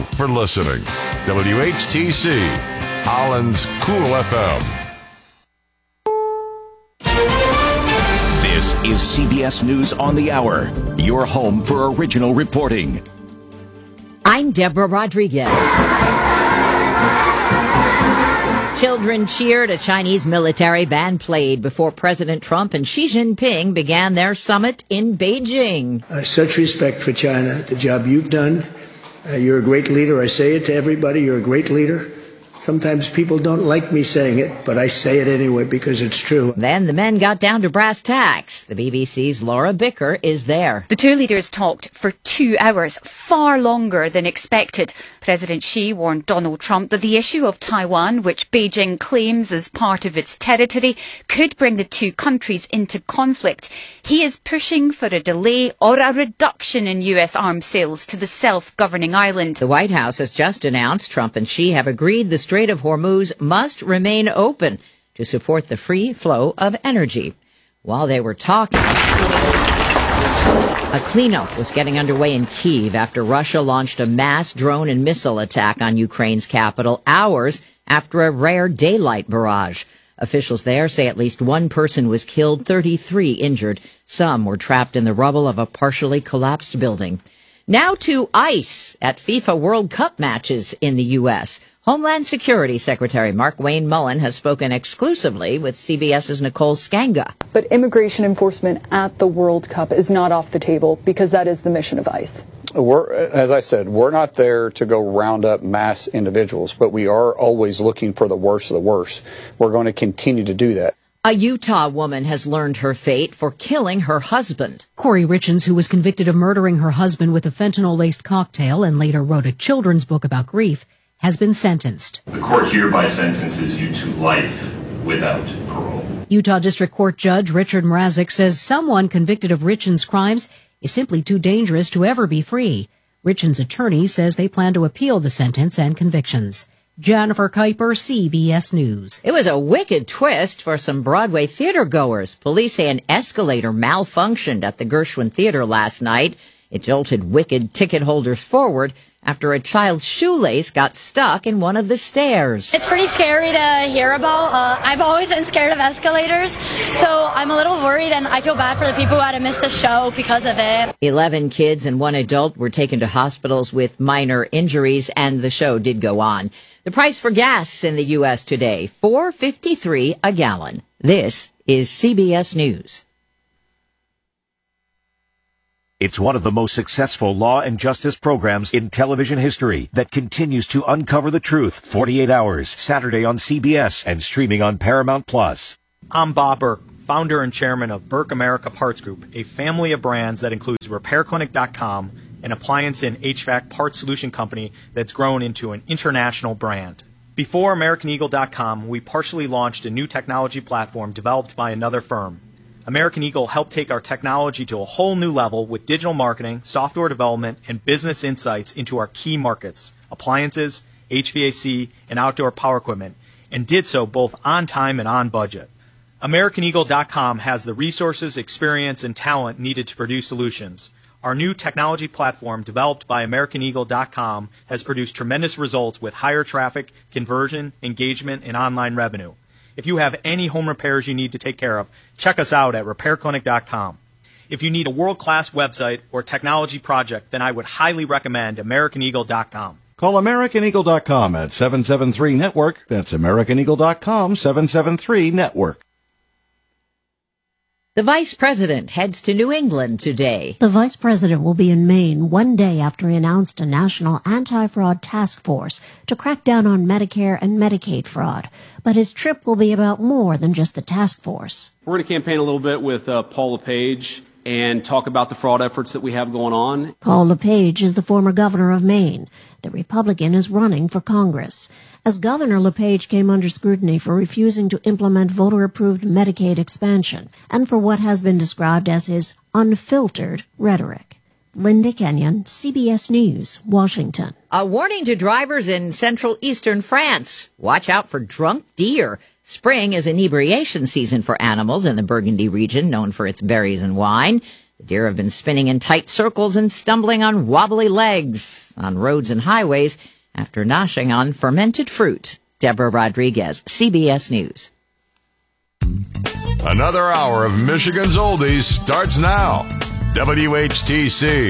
for listening. WHTC, Holland's Cool FM. This is CBS News on the Hour, your home for original reporting. I'm Deborah Rodriguez. Children cheered, a Chinese military band played before President Trump and Xi Jinping began their summit in Beijing. Such respect for China, the job you've done. You're a great leader. I say it to everybody. You're a great leader. Sometimes people don't like me saying it, but I say it anyway because it's true. Then the men got down to brass tacks. The BBC's Laura Bicker is there. The two leaders talked for 2 hours, far longer than expected. President Xi warned Donald Trump that the issue of Taiwan, which Beijing claims as part of its territory, could bring the two countries into conflict. He is pushing for a delay or a reduction in US arms sales to the self-governing island. The White House has just announced Trump and Xi have agreed the Strait of Hormuz must remain open to support the free flow of energy. While they were talking, a cleanup was getting underway in Kyiv after Russia launched a mass drone and missile attack on Ukraine's capital hours after a rare daylight barrage. Officials there say at least one person was killed, 33 injured. Some were trapped in the rubble of a partially collapsed building. Now to ice at FIFA World Cup matches in the U.S. Homeland Security Secretary Mark Wayne Mullen has spoken exclusively with CBS's Nicole Skanga. But immigration enforcement at the World Cup is not off the table because that is the mission of ICE. As I said, we're not there to go round up mass individuals, but we are always looking for the worst of the worst. We're going to continue to do that. A Utah woman has learned her fate for killing her husband. Corey Richens, who was convicted of murdering her husband with a fentanyl-laced cocktail and later wrote a children's book about grief, has been sentenced. The court hereby sentences you to life without parole. Utah District Court Judge Richard Mrazek says someone convicted of Richens' crimes is simply too dangerous to ever be free. Richens' attorney says they plan to appeal the sentence and convictions. Jennifer Kuiper, CBS News. It was a wicked twist for some Broadway theater goers. Police say an escalator malfunctioned at the Gershwin Theater last night. It jolted wicked ticket holders forward after a child's shoelace got stuck in one of the stairs. It's pretty scary to hear about. I've always been scared of escalators, so I'm a little worried, and I feel bad for the people who had to miss the show because of it. 11 kids and one adult were taken to hospitals with minor injuries, and the show did go on. The price for gas in the U.S. today, $4.53 a gallon. This is CBS News. It's one of the most successful law and justice programs in television history that continues to uncover the truth 48 hours, Saturday on CBS and streaming on Paramount+. I'm Bob Burke, founder and chairman of Burke America Parts Group, a family of brands that includes RepairClinic.com, an appliance and HVAC parts solution company that's grown into an international brand. Before AmericanEagle.com, we partially launched a new technology platform developed by another firm. American Eagle helped take our technology to a whole new level with digital marketing, software development, and business insights into our key markets, appliances, HVAC, and outdoor power equipment, and did so both on time and on budget. AmericanEagle.com has the resources, experience, and talent needed to produce solutions. Our new technology platform, developed by AmericanEagle.com, has produced tremendous results with higher traffic, conversion, engagement, and online revenue. If you have any home repairs you need to take care of, check us out at RepairClinic.com. If you need a world-class website or technology project, then I would highly recommend AmericanEagle.com. Call AmericanEagle.com at 773-NETWORK. That's AmericanEagle.com, 773-NETWORK. The vice president heads to New England today. The vice president will be in Maine one day after he announced a national anti-fraud task force to crack down on Medicare and Medicaid fraud. But his trip will be about more than just the task force. We're going to campaign a little bit with Paul LePage and talk about the fraud efforts that we have going on. Paul LePage is the former governor of Maine. The Republican is running for Congress. As Governor LePage came under scrutiny for refusing to implement voter-approved Medicaid expansion and for what has been described as his unfiltered rhetoric. Linda Kenyon, CBS News, Washington. A warning to drivers in central eastern France. Watch out for drunk deer. Spring is inebriation season for animals in the Burgundy region, known for its berries and wine. The deer have been spinning in tight circles and stumbling on wobbly legs on roads and highways after noshing on fermented fruit. Deborah Rodriguez, CBS News. Another hour of Michigan's Oldies starts now. WHTC